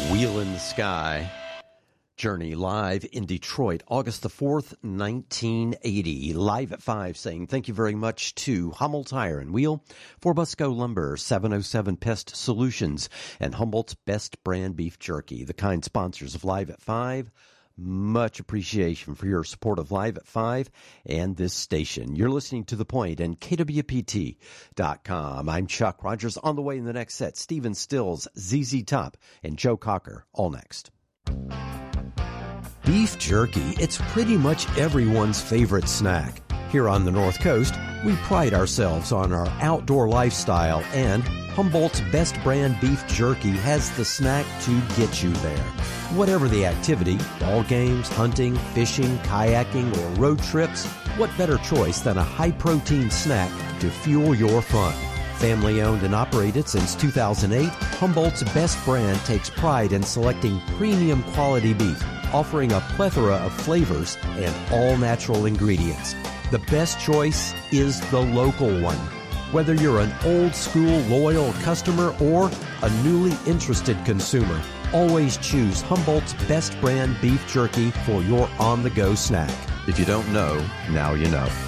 Wheel in the Sky. Journey live in Detroit, August the 4th, 1980. Live at 5 saying thank you very much to Hummel Tire and Wheel, Forbusco Lumber, 707 Pest Solutions, and Humboldt's Best Brand Beef Jerky, the kind sponsors of Live at 5. Much appreciation for your support of Live at 5 and this station. You're listening to The Point and KWPT.com. I'm Chuck Rogers. On the way in the next set, Stephen Stills, ZZ Top, and Joe Cocker. All next. Beef jerky, it's pretty much everyone's favorite snack. Here on the North Coast, we pride ourselves on our outdoor lifestyle, and Humboldt's Best Brand Beef Jerky has the snack to get you there. Whatever the activity, ball games, hunting, fishing, kayaking, or road trips, what better choice than a high-protein snack to fuel your fun? Family owned and operated since 2008, Humboldt's Best Brand takes pride in selecting premium quality beef, offering a plethora of flavors and all-natural ingredients. The best choice is the local one. Whether you're an old-school loyal customer or a newly interested consumer, always choose Humboldt's Best Brand Beef Jerky for your on-the-go snack. If you don't know, now you know.